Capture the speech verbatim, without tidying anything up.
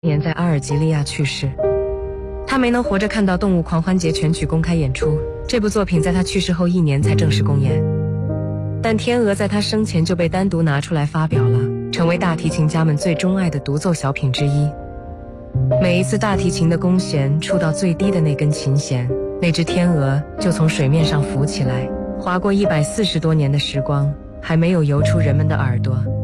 年在阿尔及利亚去世，他没能活着看到《动物狂欢节》全曲公开演出。这部作品在他去世后一年才正式公演，但《天鹅》在他生前就被单独拿出来发表了，成为大提琴家们最钟爱的独奏小品之一。每一次大提琴的弓弦触到最低的那根琴弦，那只天鹅就从水面上浮起来，划过一百四十多年的时光，还没有游出人们的耳朵。